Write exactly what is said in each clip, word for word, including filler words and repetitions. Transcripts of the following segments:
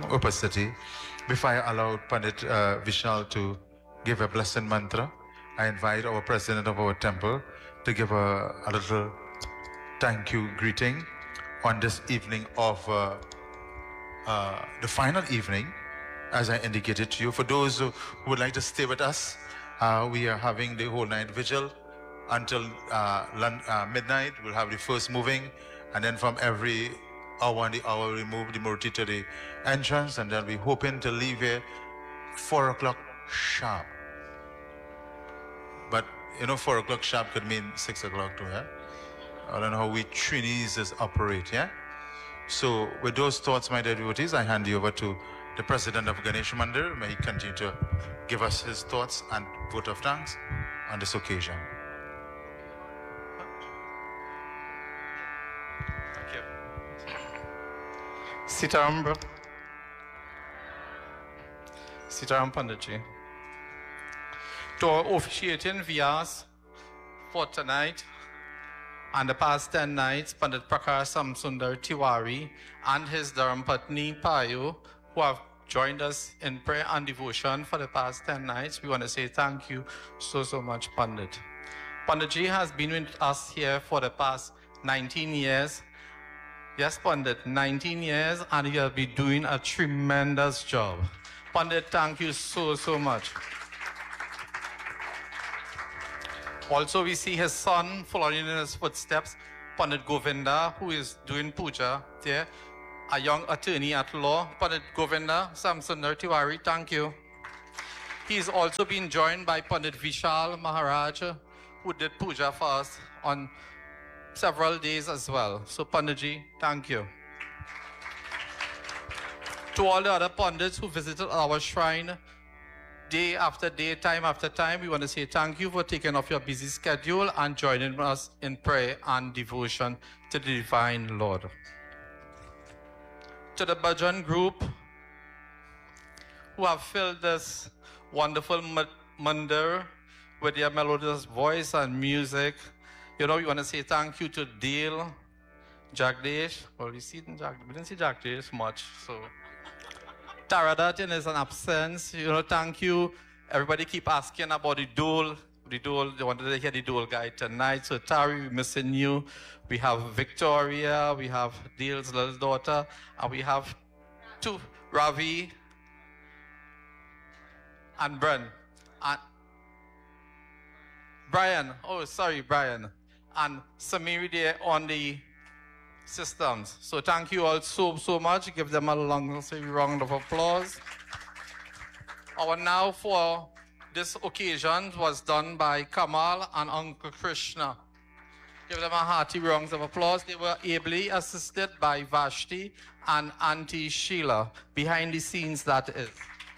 उपस्थिति. Before I allow Pandit uh, Vishal to give a blessed mantra, I invite our president of our temple to give a, a little thank you greeting on this evening of uh, uh, the final evening, as I indicated to you. For those who would like to stay with us, uh, we are having the whole night vigil until uh, uh, midnight. We'll have the first moving, and then from every hour and the hour we move the Murti to the entrance, and then we're hoping to leave here four o'clock sharp. But you know, four o'clock sharp could mean six o'clock too, yeah? I don't know how we Trinis operate, yeah? So with those thoughts, my dear devotees, I hand you over to the president of Ganesh Mandir. May he continue to give us his thoughts and vote of thanks on this occasion. Thank you. Sitaram, bro. Sitaram Panditji. To our officiating V Rs for tonight and the past ten nights, Pandit Prakash Samsundar Tiwari and his Dharmpatni Payo, who have joined us in prayer and devotion for the past ten nights, we want to say thank you so, so much, Pandit. Panditji has been with us here for the past nineteen years. Yes, Pandit, nineteen years, and he has been doing a tremendous job. Pandit, thank you so, so much. Also, we see his son following in his footsteps, Pandit Govinda, who is doing puja there, a young attorney at law. Pandit Govinda Samsundar Tiwari, thank you. He's also been joined by Pandit Vishal Maharaj, who did puja for us on several days as well. So Panditji, thank you. To all the other Pandits who visited our shrine day after day, time after time, we want to say thank you for taking off your busy schedule and joining us in prayer and devotion to the Divine Lord. To the Bhajan group who have filled this wonderful mandir with their melodious voice and music, you know, we want to say thank you to Dale, Jagdish. Well, we, see Jag we didn't see Jagdish much, so. Taradat in his absence, you know, thank you. Everybody keep asking about the dole. The dole, they wanted to hear the dole guy tonight. So Tari, we're missing you. We have Victoria, we have Dale's little daughter, and we have two, Ravi and Bren. And Brian, oh, sorry, Brian. And Samiri there on the systems. So thank you all so, so much. Give them a long round of applause. Our now for this occasion was done by Kamal and Uncle Krishna. Give them a hearty round of applause. They were ably assisted by Vashti and Auntie Sheila, behind the scenes that is.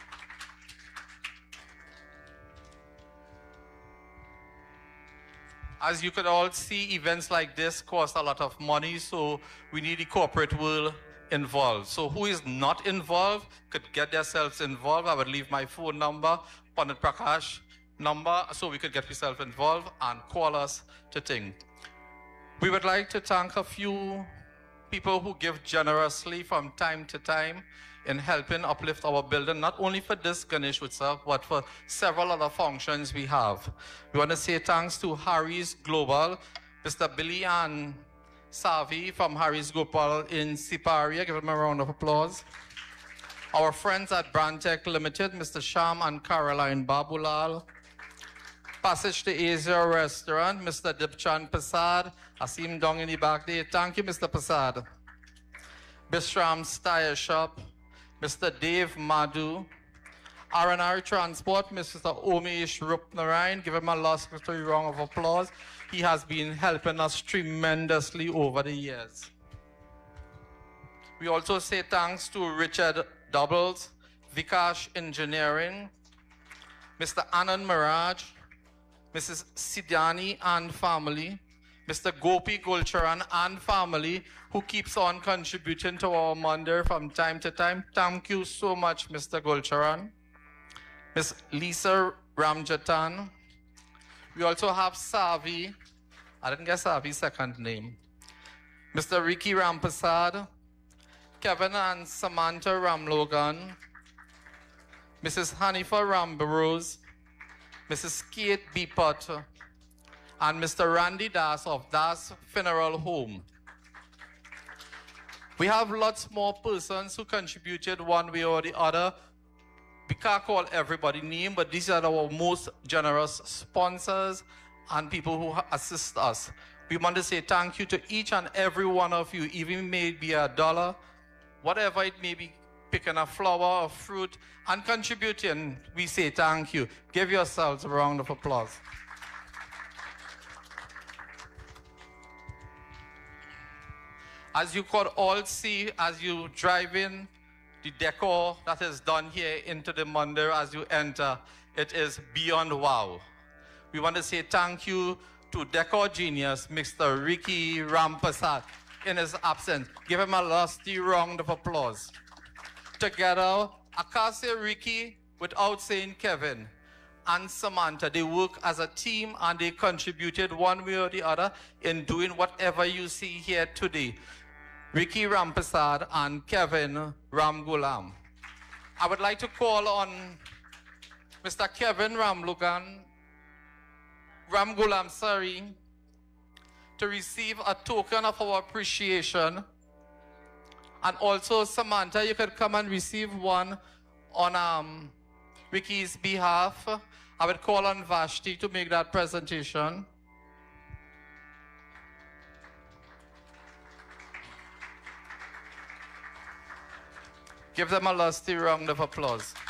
As you could all see, events like this cost a lot of money, so we need the corporate world involved. So who is not involved could get themselves involved. I would leave my phone number, Pandit Prakash number, so we could get yourself involved and call us to think. We would like to thank a few people who give generously from time to time in helping uplift our building, not only for this Ganesh Utsav, but for several other functions we have. We want to say thanks to Harry's Global, Mister Billy and Savi from Harry's Global in Siparia. Give them a round of applause. Our friends at Brandtech Limited, Mister Sham and Caroline Babulal. Passage to Asia Restaurant, Mister Dipchan Prasad. I see him down in the back there. Thank you, Mister Prasad. Bishram's Tire Shop, Mister Dave Madhu. R and R Transport, Mister Omesh Rupnarayan. Give him a last round of applause. He has been helping us tremendously over the years. We also say thanks to Richard Doubles, Vikash Engineering, Mister Anand Miraj, Missus Siddhani and family, Mister Gopi Gulcharan and family, who keeps on contributing to our mandir from time to time. Thank you so much, Mister Gulcharan. Miss Lisa Ramjatan. We also have Savi. I didn't get Savi's second name. Mister Ricky Rampasad. Kevin and Samantha Ramlogan, Missus Hanifa Ramburrows, Missus Kate Beepot, and Mister Randy Das of Das Funeral Home. We have lots more persons who contributed one way or the other. We can't call everybody name, but these are our most generous sponsors and people who assist us. We want to say thank you to each and every one of you, even maybe a dollar, whatever it may be, picking a flower or fruit and contributing. We say thank you. Give yourselves a round of applause. As you could all see, as you drive in, the decor that is done here into the mandir as you enter, it is beyond wow. We want to say thank you to decor genius, Mister Ricky Rampasad, in his absence. Give him a lusty round of applause. Together, I can't say Ricky without saying Kevin and Samantha. They work as a team and they contributed one way or the other in doing whatever you see here today. Ricky Rampasad and Kevin Ramgulam. I would like to call on Mister Kevin Ramlogan, Ramgulam, sorry, to receive a token of our appreciation. And also, Samantha, you could come and receive one on um, Ricky's behalf. I would call on Vashti to make that presentation. Give them a lusty round of applause.